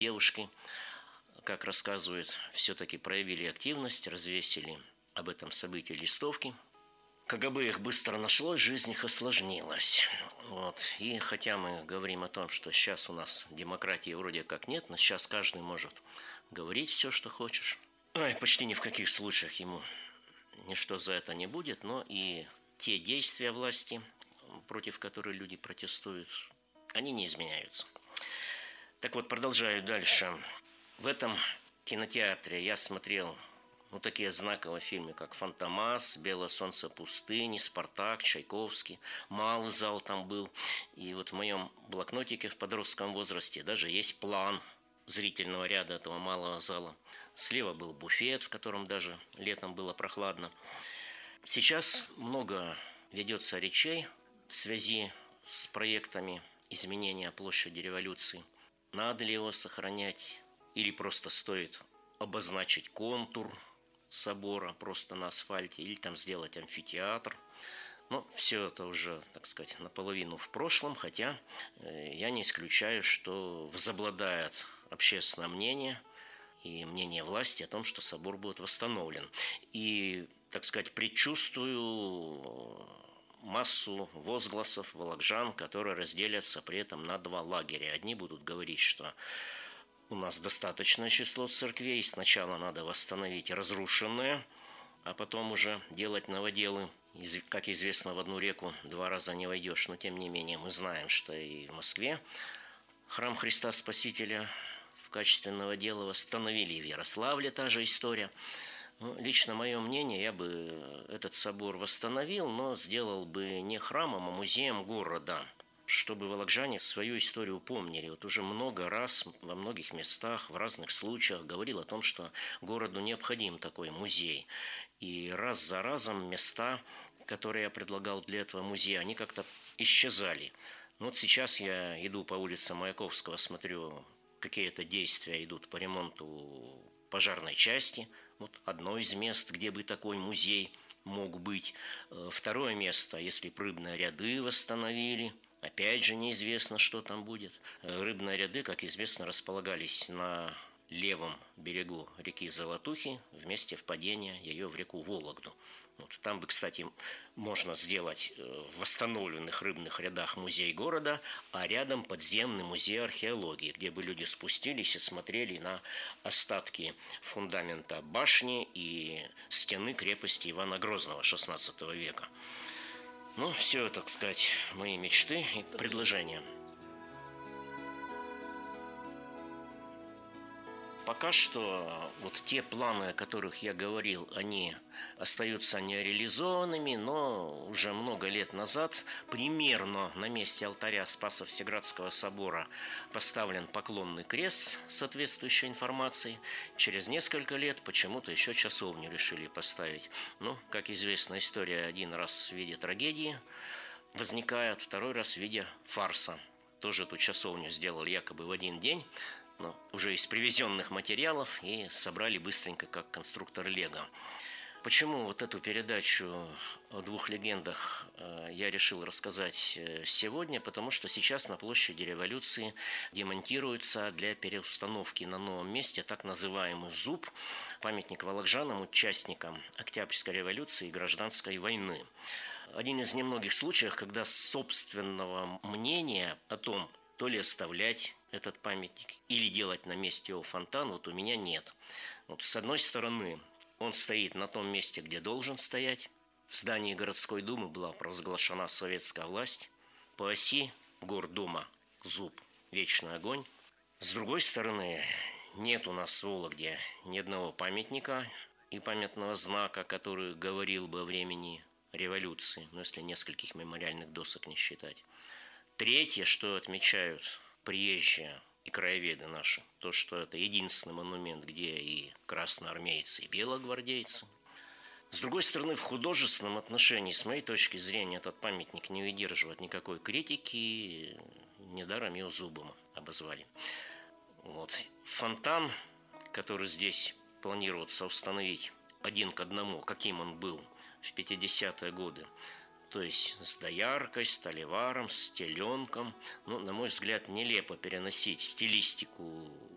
Девушки, как рассказывают, все-таки проявили активность, развесили об этом событии листовки. КГБ их быстро нашло, жизнь их осложнилась. Вот. И хотя мы говорим о том, что сейчас у нас демократии вроде как нет, но сейчас каждый может говорить все, что хочешь. И почти ни в каких случаях ему ничто за это не будет, но и те действия власти, против которых люди протестуют, они не изменяются. Так вот, продолжаю дальше. В этом кинотеатре я смотрел такие знаковые фильмы, как «Фантомас», «Белое солнце пустыни», «Спартак», Чайковский. Малый зал там был. И вот в моем блокнотике в подростковом возрасте даже есть план зрительного ряда этого малого зала. Слева был буфет, в котором даже летом было прохладно. Сейчас много ведется речей в связи с проектами изменения площади Революции. Надо ли его сохранять или просто стоит обозначить контур собора просто на асфальте или там сделать амфитеатр. Но все это уже, так сказать, наполовину в прошлом, хотя я не исключаю, что возобладает общественное мнение и мнение власти о том, что собор будет восстановлен. И, так сказать, предчувствую массу возгласов волокжан, которые разделятся при этом на два лагеря. Одни будут говорить, что у нас достаточное число церквей, и сначала надо восстановить разрушенные, а потом уже делать новоделы. Как известно, в одну реку два раза не войдешь, но тем не менее мы знаем, что и в Москве храм Христа Спасителя в качестве новодела восстановили, и в Ярославле та же история. Лично мое мнение, я бы этот собор восстановил, но сделал бы не храмом, а музеем города, чтобы волокжане свою историю помнили. Вот уже много раз во многих местах, в разных случаях говорил о том, что городу необходим такой музей. И раз за разом места, которые я предлагал для этого музея, они как-то исчезали. Но вот сейчас я иду по улице Маяковского, смотрю, какие-то действия идут по ремонту пожарной части. Вот одно из мест, где бы такой музей мог быть. Второе место, если б рыбные ряды восстановили. Опять же неизвестно, что там будет. Рыбные ряды, как известно, располагались на левом берегу реки Золотухи в месте впадения ее в реку Вологду. Вот там бы, кстати, можно сделать в восстановленных рыбных рядах музей города, а рядом подземный музей археологии, где бы люди спустились и смотрели на остатки фундамента башни и стены крепости Ивана Грозного XVI века. Все, так сказать, мои мечты и предложения. Пока что вот те планы, о которых я говорил, они остаются нереализованными, но уже много лет назад примерно на месте алтаря Спасо-Всеградского собора поставлен поклонный крест с соответствующей информацией. Через несколько лет почему-то еще часовню решили поставить. Как известно, история один раз в виде трагедии возникает, второй раз в виде фарса. Тоже эту часовню сделал якобы в один день, но уже из привезенных материалов и собрали быстренько, как конструктор Лего. Почему вот эту передачу о двух легендах я решил рассказать сегодня? Потому что сейчас на площади Революции демонтируется для переустановки на новом месте так называемый ЗУП, памятник волокжанам, участникам Октябрьской революции и Гражданской войны. Один из немногих случаев, когда собственного мнения о том, то ли оставлять этот памятник или делать на месте его фонтан, вот у меня нет. С одной стороны, он стоит на том месте, где должен стоять. В здании городской думы была провозглашена советская власть. По оси гордома ЗУП «Вечный огонь». С другой стороны, нет у нас в Вологде ни одного памятника и памятного знака, который говорил бы о времени революции, если нескольких мемориальных досок не считать. Третье, что отмечают приезжие и краеведы наши, то, что это единственный монумент, где и красноармейцы, и белогвардейцы. С другой стороны, в художественном отношении, с моей точки зрения, этот памятник не выдерживает никакой критики, недаром его зубом обозвали. Фонтан, который здесь планируется установить один к одному, каким он был в 50-е годы, то есть с дояркой, с столеваром, с теленком. На мой взгляд, нелепо переносить стилистику